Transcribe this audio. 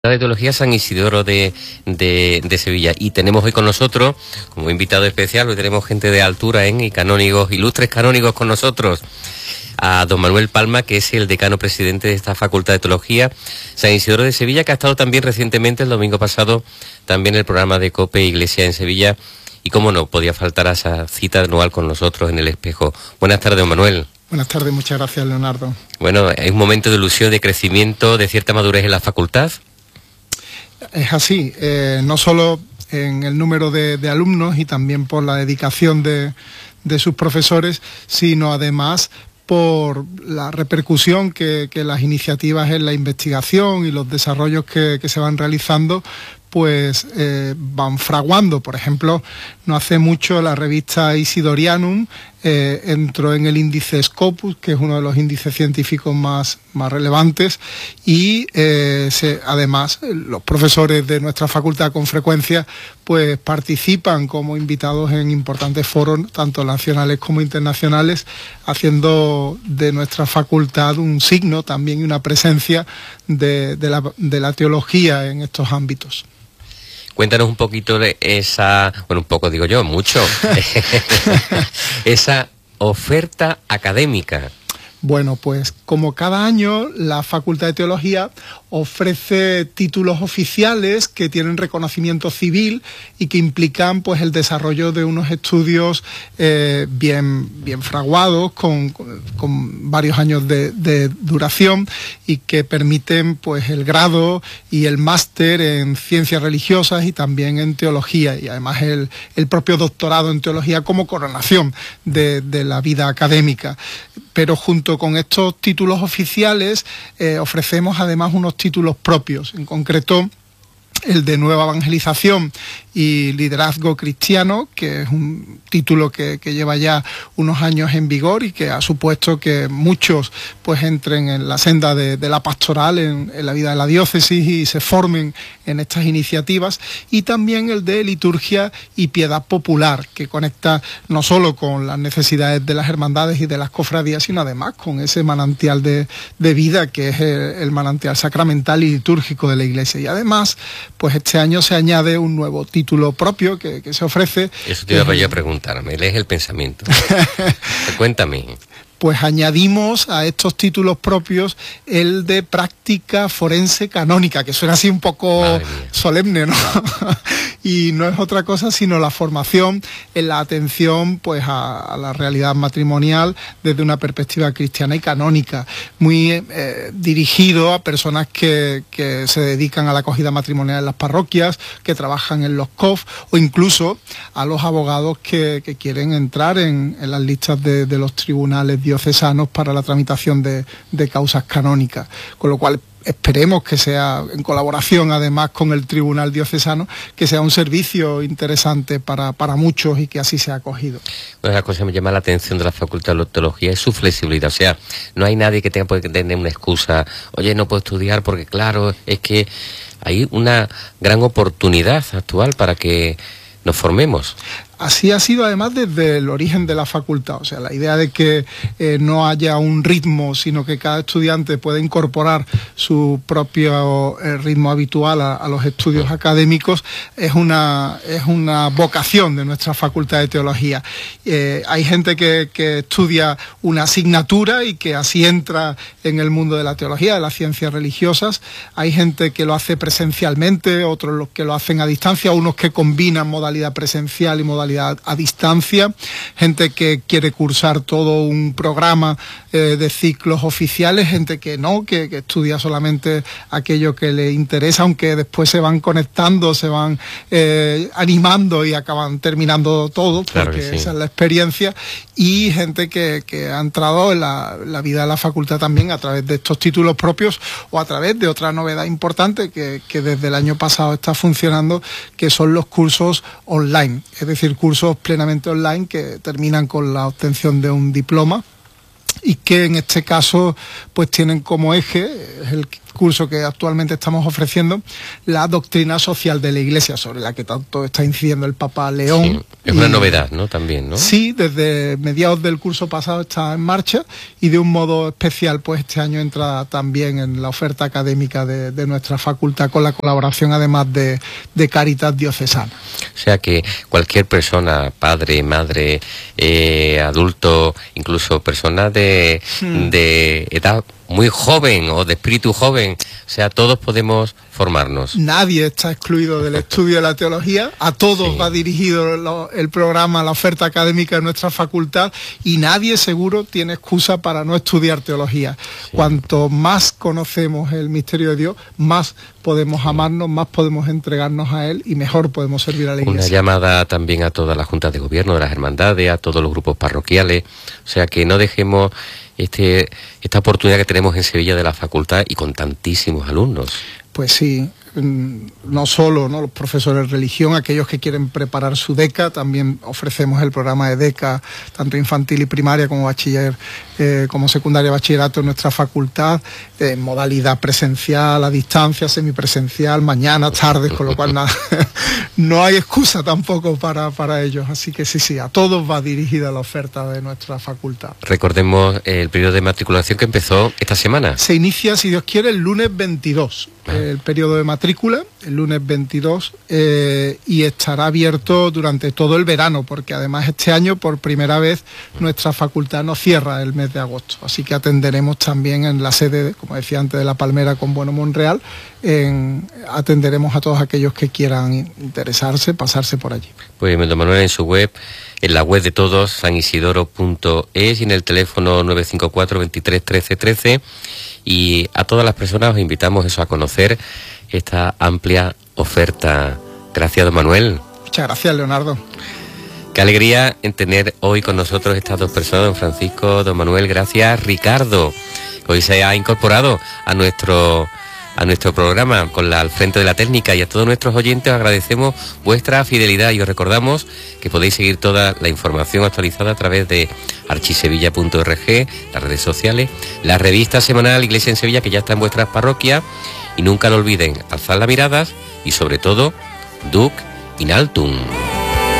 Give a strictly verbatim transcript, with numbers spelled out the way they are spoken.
de Teología San Isidoro de, de, de Sevilla, y tenemos hoy con nosotros, como invitado especial, hoy tenemos gente de altura, ¿eh? y canónigos, ilustres canónigos con nosotros, a don Manuel Palma, que es el decano presidente de esta Facultad de Teología San Isidoro de Sevilla, que ha estado también recientemente, el domingo pasado, también el programa de COPE Iglesia en Sevilla, y cómo no, podía faltar a esa cita anual con nosotros en el Espejo. Buenas tardes, don Manuel. Buenas tardes, muchas gracias, Leonardo. Bueno, hay un momento de ilusión, de crecimiento, de cierta madurez en la facultad. Es así, eh, no solo en el número de, de alumnos y también por la dedicación de, de sus profesores, sino además por la repercusión que, que las iniciativas en la investigación y los desarrollos que, que se van realizando pues eh, van fraguando. Por ejemplo, no hace mucho la revista Isidorianum eh, entró en el índice Scopus, que es uno de los índices científicos más, más relevantes, y eh, se, además los profesores de nuestra facultad con frecuencia pues participan como invitados en importantes foros, tanto nacionales como internacionales, haciendo de nuestra facultad un signo también y una presencia de, de, la, de la teología en estos ámbitos. Cuéntanos un poquito de esa, bueno, un poco digo yo, mucho, esa oferta académica. Bueno, pues como cada año la Facultad de Teología ofrece títulos oficiales que tienen reconocimiento civil y que implican pues el desarrollo de unos estudios eh, bien, bien fraguados, con, con, con varios años de, de duración, y que permiten pues el grado y el máster en ciencias religiosas y también en teología, y además el, el propio doctorado en teología como coronación de, de la vida académica. Pero junto con estos títulos oficiales eh, ofrecemos además unos títulos propios, en concreto el de Nueva Evangelización y Liderazgo Cristiano, que es un título que, que lleva ya unos años en vigor y que ha supuesto que muchos pues entren en la senda de, de la pastoral en, en la vida de la diócesis y se formen en estas iniciativas, y también el de Liturgia y Piedad Popular, que conecta no solo con las necesidades de las hermandades y de las cofradías, sino además con ese manantial de, de vida que es el, el manantial sacramental y litúrgico de la Iglesia. Y además pues este año se añade un nuevo título propio que, que se ofrece. Eso te iba a preguntarme, lees el pensamiento. Cuéntame. Pues añadimos a estos títulos propios el de práctica forense canónica, que suena así un poco solemne, ¿no? Y no es otra cosa sino la formación en la atención pues a, a la realidad matrimonial desde una perspectiva cristiana y canónica, muy eh, dirigido a personas que, que se dedican a la acogida matrimonial en las parroquias, que trabajan en los C O F, o incluso a los abogados que, que quieren entrar en, en las listas de, de los tribunales diocesanos para la tramitación de, de causas canónicas, con lo cual esperemos que sea, en colaboración además con el Tribunal Diocesano, que sea un servicio interesante para, para muchos y que así sea acogido. Una de las cosas que me llama la atención de la Facultad de Teología es su flexibilidad. O sea, no hay nadie que tenga que tener una excusa, oye, no puedo estudiar porque claro, es que hay una gran oportunidad actual para que nos formemos. Así ha sido además desde el origen de la facultad, o sea, la idea de que eh, no haya un ritmo, sino que cada estudiante pueda incorporar su propio eh, ritmo habitual a, a los estudios académicos, es una, es una vocación de nuestra Facultad de Teología. Eh, hay gente que, que estudia una asignatura y que así entra en el mundo de la teología, de las ciencias religiosas. Hay gente que lo hace presencialmente, otros los que lo hacen a distancia, unos que combinan modalidad presencial y modalidad a distancia, gente que quiere cursar todo un programa eh, de ciclos oficiales, gente que no, que, que estudia solamente aquello que le interesa, aunque después se van conectando, se van eh, animando y acaban terminando todo, porque claro que sí, esa es la experiencia, y gente que, que ha entrado en la, la vida de la facultad también a través de estos títulos propios o a través de otra novedad importante que, que desde el año pasado está funcionando, que son los cursos online, es decir, cursos plenamente online que terminan con la obtención de un diploma y que en este caso pues tienen como eje, es el curso que actualmente estamos ofreciendo, la doctrina social de la Iglesia, sobre la que tanto está incidiendo el Papa León. Sí, es una y, novedad, ¿no? También, ¿no? Sí, desde mediados del curso pasado está en marcha, y de un modo especial, pues este año entra también en la oferta académica de, de nuestra facultad, con la colaboración además de, de Cáritas Diocesana. O sea que cualquier persona, padre, madre, eh, adulto, incluso personas de, hmm. de edad muy joven o de espíritu joven, o sea, todos podemos formarnos. Nadie está excluido del estudio de la teología, a todos sí. va dirigido lo, el programa, la oferta académica de nuestra facultad, y nadie seguro tiene excusa para no estudiar teología. Sí. Cuanto más conocemos el misterio de Dios, más podemos sí. amarnos, más podemos entregarnos a Él y mejor podemos servir a la Iglesia. Una llamada también a todas las juntas de gobierno, de las hermandades, a todos los grupos parroquiales, o sea, que no dejemos Este, esta oportunidad que tenemos en Sevilla de la facultad y con tantísimos alumnos. Pues sí, no solo, ¿no?, los profesores de religión, aquellos que quieren preparar su DECA, también ofrecemos el programa de DECA, tanto infantil y primaria como bachiller, eh, como secundaria bachillerato en nuestra facultad, en modalidad presencial, a distancia, semipresencial, mañana, tardes, con lo cual nada, no hay excusa tampoco para, para ellos. Así que sí, sí, a todos va dirigida la oferta de nuestra facultad. Recordemos el periodo de matriculación que empezó esta semana. Se inicia, si Dios quiere, el lunes veintidós. El periodo de matrícula, el lunes veintidós, eh, y estará abierto durante todo el verano, porque además este año por primera vez nuestra facultad no cierra el mes de agosto, así que atenderemos también en la sede, como decía antes, de La Palmera con Bueno Monreal, en, atenderemos a todos aquellos que quieran interesarse, pasarse por allí. Pues don Manuel, en su web, en la web de todos, san isidoro punto es, y en el teléfono nueve cinco cuatro, veintitrés, trece, trece, y a todas las personas os invitamos eso a conocer esta amplia oferta. Gracias, don Manuel. Muchas gracias, Leonardo. Qué alegría en tener hoy con nosotros estas dos personas, don Francisco, don Manuel. Gracias, Ricardo, que hoy se ha incorporado a nuestro a nuestro programa con la, al frente de la técnica, y a todos nuestros oyentes agradecemos vuestra fidelidad y os recordamos que podéis seguir toda la información actualizada a través de archisevilla punto org, las redes sociales, la revista semanal Iglesia en Sevilla, que ya está en vuestras parroquias, y nunca lo olviden, alzad las miradas y sobre todo, Duc in altum.